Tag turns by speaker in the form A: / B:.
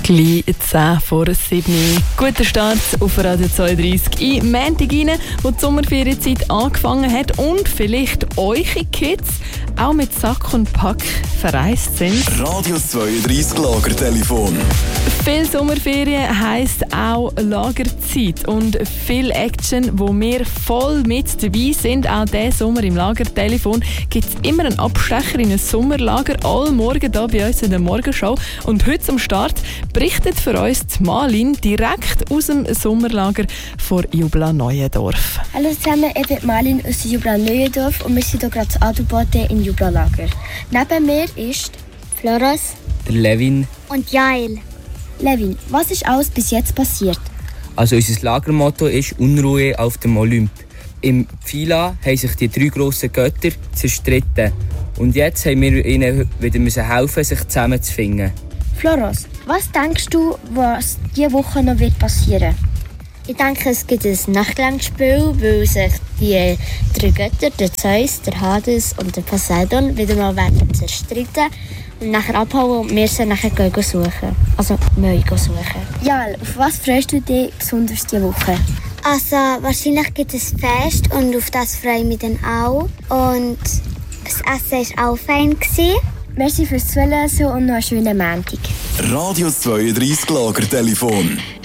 A: Gleich 10 vor 7. Guter Start auf Radio 32 in Montag rein, wo die Sommerferienzeit angefangen hat und vielleicht eure Kids auch mit Sack und Pack verreist sind.
B: Radio 32 Lagertelefon.
A: Viel Sommerferien heisst auch Lagerzeit und viel Action, wo wir voll mit dabei sind. Auch diesen Sommer im Lagertelefon gibt es immer einen Abstecher in ein Sommerlager, alle Morgen hier bei uns in der Morgenshow. Und heute am Start berichtet für uns die Malin direkt aus dem Sommerlager von Jubla Neuendorf.
C: Hallo zusammen, ich bin Malin aus Jubla Neuendorf und wir sind hier gerade zu Adelboden im Jubla Lager. Neben mir ist Floras,
D: der Levin
C: und Jael. Levin, was ist alles bis jetzt passiert?
D: Also unser Lagermotto ist Unruhe auf dem Olymp. Im Pfila haben sich die 3 grossen Götter zerstritten. Und jetzt haben wir ihnen wieder helfen, sich zusammenzufinden.
C: Floros, was denkst du, was diese Woche noch wird passieren?
E: Ich denke, es gibt ein Nachtlandspiel, weil sich die 3 Götter, der Zeus, der Hades und der Poseidon, wieder mal werden zerstritten und nachher abhauen und wir sie nachher suchen. Also neu suchen.
C: Ja, auf was freust du dich besonders diese Woche?
E: Also wahrscheinlich gibt es Fest und auf das freue ich mich dann auch. Und das Essen war auch fein.
C: Merci fürs Zuhören und noch einen schönen Montag.
B: Radio 32 Lagertelefon.